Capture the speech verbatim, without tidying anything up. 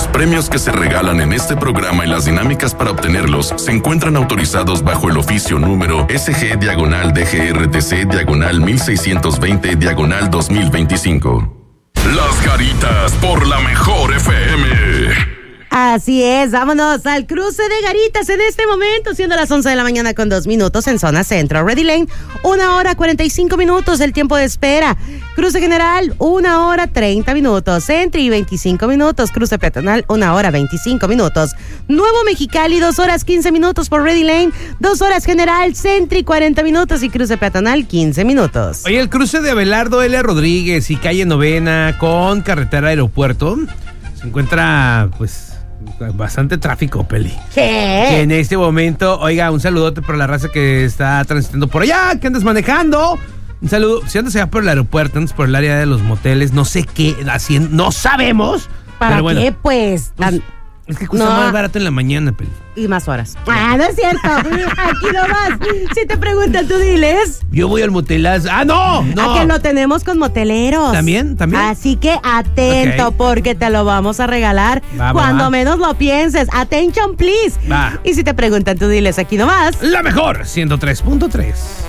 premios que se regalan en este programa y las dinámicas para obtenerlos se encuentran autorizados bajo el oficio número S G diagonal D G R T C diagonal mil seiscientos veinte diagonal dos mil veinticinco. Las Garitas por la Mejor F M. Así es, vámonos al cruce de Garitas en este momento, siendo las once de la mañana con dos minutos en zona centro. Ready Lane, una hora cuarenta y cinco minutos el tiempo de espera. Cruce general, una hora treinta minutos. Entry, veinticinco minutos. Cruce peatonal, una hora veinticinco minutos. Nuevo Mexicali, dos horas quince minutos por Ready Lane. Dos horas general, Centri, cuarenta minutos y cruce peatonal, quince minutos. Oye, el cruce de Abelardo L. Rodríguez y calle Novena con carretera aeropuerto se encuentra, pues, bastante tráfico, Peli. ¿Qué? Que en este momento, oiga, un saludote para la raza que está transitando por allá, que andas manejando. Un saludo. Si andas allá por el aeropuerto, andas por el área de los moteles, no sé qué haciendo, no sabemos. ¿Para pero bueno, qué, pues? pues es que cuesta no. más barato en la mañana, Peli. Y más horas. Ah, no es cierto. Aquí nomás. Si te preguntan, tú diles. Yo voy al motelazo. ¡Ah, no! no. A que lo tenemos con moteleros. ¿También? ¿También? Así que atento, okay, porque te lo vamos a regalar va, cuando va. menos lo pienses. Attention, please. Va. Y si te preguntan, tú diles aquí nomás. La Mejor ciento tres punto tres.